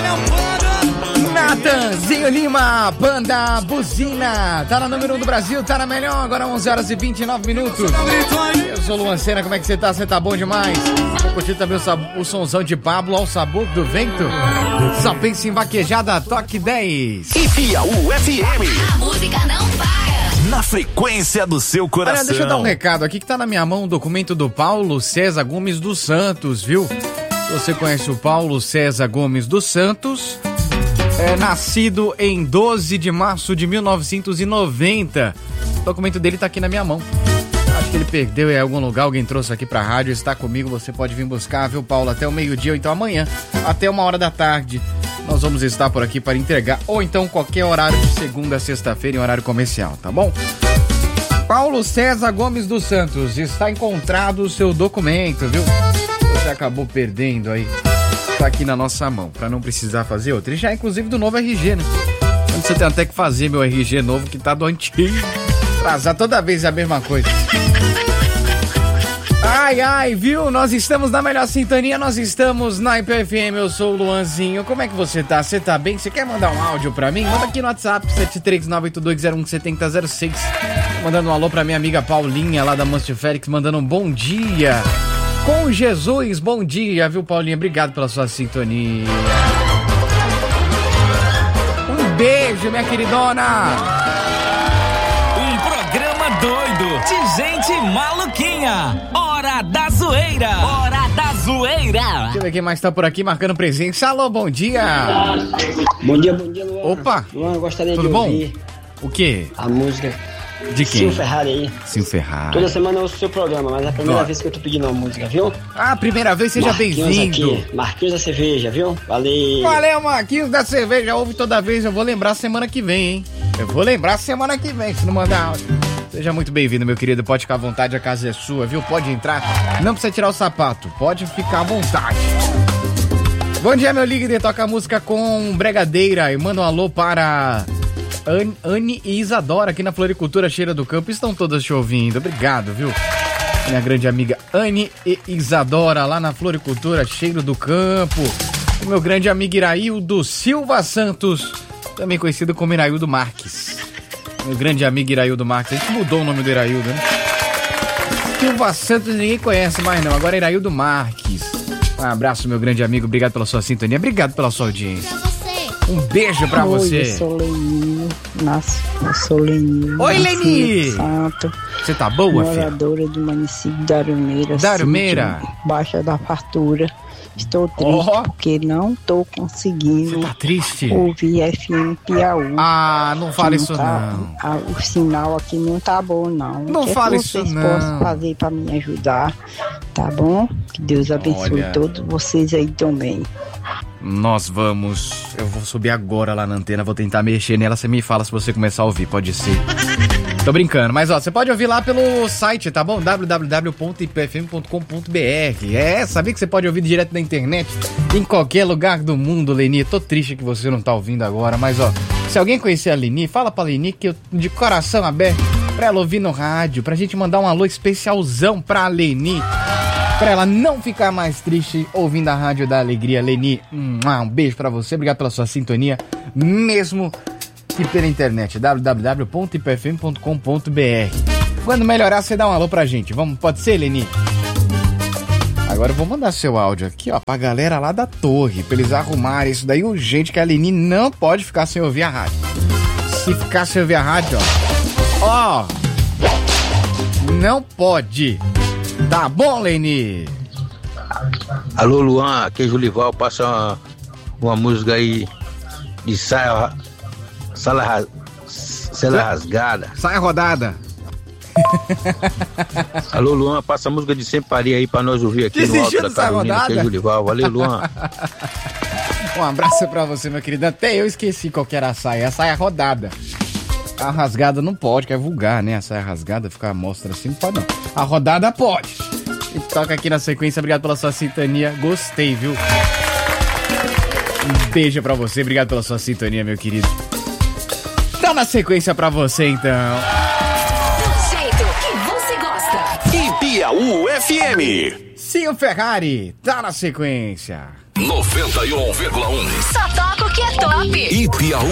Natanzinho Lima, banda Buzina, tá na número 1 do Brasil, tá na melhor, agora 11h29. Eu sou o Luan Sena, como é que você tá? Você tá bom demais? Vou curtir também o sonzão de Pablo, ao sabor do vento. Só pensa em vaquejada, toque 10. E Piauí FM. A música não para. Na frequência do seu coração. Olha, deixa eu dar um recado aqui que tá na minha mão, um documento do Paulo César Gomes dos Santos, viu? Se você conhece o Paulo César Gomes dos Santos, é nascido em 12 de março de 1990. O documento dele tá aqui na minha mão. Acho que ele perdeu em algum lugar, alguém trouxe aqui pra rádio, está comigo, você pode vir buscar, viu, Paulo? Até o meio-dia, ou então amanhã, até 13h. Nós vamos estar por aqui para entregar, ou então qualquer horário de segunda a sexta-feira em horário comercial, tá bom? Paulo César Gomes dos Santos, está encontrado o seu documento, viu? Você acabou perdendo aí. Tá aqui na nossa mão, pra não precisar fazer outro. E já inclusive do novo RG, né? Você tem até que fazer meu RG novo que tá do antigo. Atrasar toda vez é a mesma coisa. Ai, viu? Nós estamos na melhor sintonia, nós estamos na IPFM, eu sou o Luanzinho. Como é que você tá? Você tá bem? Você quer mandar um áudio pra mim? Manda aqui no WhatsApp, 73982017006. Mandando um alô pra minha amiga Paulinha, lá da Monte Félix, mandando um bom dia. Com Jesus, bom dia, viu, Paulinha? Obrigado pela sua sintonia. Um beijo, minha queridona. Um programa doido de gente maluquinha. Hora da zoeira. Hora da zoeira. Deixa eu ver quem mais tá por aqui marcando presença. Alô, bom dia. Bom dia, Luan. Opa. Luan, eu gostaria tudo de bom? ouvir O quê? a música De quem? Sil Ferrari aí. Sil Ferrari. Toda semana eu ouço o seu programa, mas é a primeira vez que eu tô pedindo uma música, viu? Ah, primeira vez, seja bem-vindo. Aqui, Marquinhos da Cerveja, viu? Valeu. Valeu, Marquinhos da Cerveja. Ouve toda vez, eu vou lembrar semana que vem, hein? Eu vou lembrar semana que vem, se não mandar áudio. Seja muito bem-vindo, meu querido. Pode ficar à vontade, a casa é sua, viu? Pode entrar. Não precisa tirar o sapato. Pode ficar à vontade. Bom dia, meu líder. Toca a música com Bregadeira e manda um alô para Anne e Isadora aqui na Floricultura Cheira do Campo. Estão todas te ouvindo. Obrigado, viu? Minha grande amiga Anne e Isadora lá na Floricultura Cheiro do Campo. O meu grande amigo Iraildo Silva Santos, também conhecido como Iraildo Marques. Meu grande amigo Iraildo Marques. A gente mudou o nome do Iraildo, né? Silva Santos ninguém conhece mais não. Agora é Iraildo Marques. Um abraço, meu grande amigo. Obrigado pela sua sintonia. Obrigado pela sua audiência. Um beijo pra você. Eu sou Leni. Eu sou Leni. Oi, Leni. Santo. Você tá boa, filha? Moradora do município de Arumeira. Arumeira. Baixa da Fartura. Estou triste porque não tô conseguindo. Você tá triste? Ouvir FM Piauí. Ah, não fala isso não. O sinal aqui não tá bom não. Não fala isso não. O que vocês possam fazer pra me ajudar, tá bom? Que Deus abençoe todos vocês aí também. Eu vou subir agora lá na antena, vou tentar mexer nela, você me fala se você começar a ouvir, pode ser. Tô brincando, mas ó, você pode ouvir lá pelo site, tá bom? www.ipfm.com.br. Sabia que você pode ouvir direto da internet em qualquer lugar do mundo, Leni? Tô triste que você não tá ouvindo agora, mas ó, se alguém conhecer a Leni, fala pra Leni que eu, de coração aberto, pra ela ouvir no rádio, pra gente mandar um alô especialzão pra Leni, pra ela não ficar mais triste ouvindo a Rádio da Alegria. Leni, um beijo pra você, obrigado pela sua sintonia, mesmo que pela internet, www.ipfm.com.br. Quando melhorar, você dá um alô pra gente, pode ser, Leni? Agora eu vou mandar seu áudio aqui, ó, pra galera lá da torre, pra eles arrumarem isso daí urgente, que a Leni não pode ficar sem ouvir a rádio. Se ficar sem ouvir a rádio, ó, não pode. Tá bom, Leni? Alô, Luan, aqui é Julival, passa uma música aí de saia rasgada. Saia rodada. Alô, Luan, passa a música de Semparia aí pra nós ouvir aqui no Alto da Carolina, aqui é Julival. Valeu, Luan. Um abraço pra você, meu querido. Até eu esqueci qual que era a saia rodada. A rasgada não pode, que é vulgar, né? A saia rasgada, ficar à mostra assim, não pode não. A rodada pode. E toca aqui na sequência, obrigado pela sua sintonia, gostei, viu? Um beijo pra você, obrigado pela sua sintonia, meu querido. Dá na sequência pra você, então. Do jeito que você gosta. E Piauí FM. Sim, o Ferrari, tá na sequência. 91,1. Só toca o que é top. E Piauí.